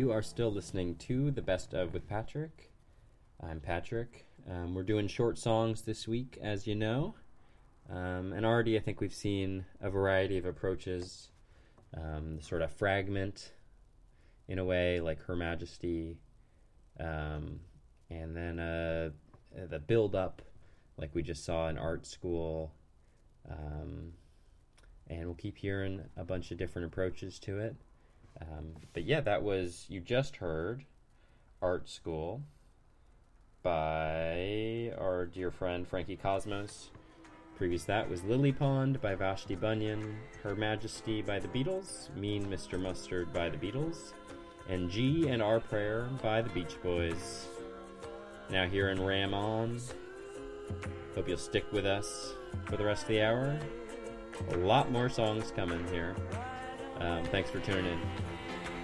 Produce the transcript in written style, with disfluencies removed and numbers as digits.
You are still listening to The Best of with Patrick. I'm Patrick. We're doing short songs this week, as you know. And already I think we've seen a variety of approaches. The sort of fragment, in a way, like Her Majesty. And then the build-up, like we just saw in art school. And we'll keep hearing a bunch of different approaches to it. But yeah, you just heard Art School by our dear friend Frankie Cosmos. Previous that was Lily Pond by Vashti Bunyan, Her Majesty by the Beatles, Mean Mr. Mustard by the Beatles, and G and Our Prayer by the Beach Boys. Now here in Ram On. Hope you'll stick with us for the rest of the hour. A lot more songs coming here. Thanks for tuning in.